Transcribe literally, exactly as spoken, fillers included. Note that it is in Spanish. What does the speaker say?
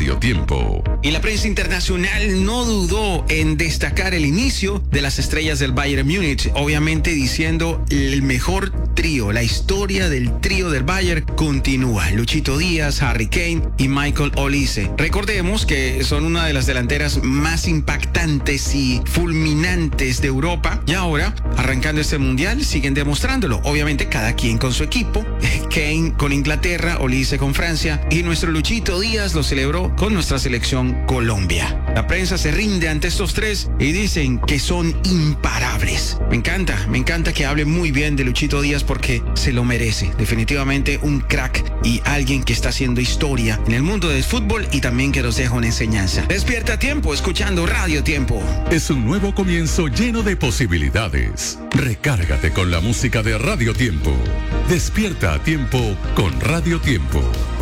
Radio Tiempo. Y la prensa internacional no dudó en destacar el inicio de las estrellas del Bayern Múnich, obviamente diciendo el mejor trío, la historia del trío del Bayern continúa. Luchito Díaz, Harry Kane y Michael Olise. Recordemos que son una de las delanteras más impactantes y fulminantes de Europa y ahora, arrancando este mundial, siguen demostrándolo. Obviamente cada quien con su equipo. Kane con Inglaterra, Olise con Francia y nuestro Luchito Díaz lo celebró con nuestra selección Colombia. La prensa se rinde ante estos tres y dicen que son imparables. Me encanta, me encanta que hable muy bien de Luchito Díaz porque se lo merece. Definitivamente un crack y alguien que está haciendo historia en el mundo del fútbol y también que nos deja una enseñanza. Despierta a tiempo escuchando Radio Tiempo. Es un nuevo comienzo lleno de posibilidades. Recárgate con la música de Radio Tiempo. Despierta a tiempo con Radio Tiempo.